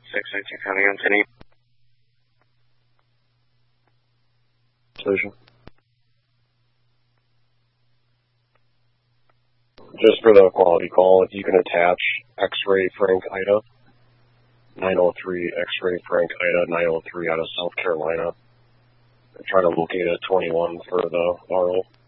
692 County Anthony. Solution. Just for the quality call, if you can attach X-ray Frank Ida, 903 X-ray Frank Ida 903 out of South Carolina. I'm trying to locate a 21 for the RO.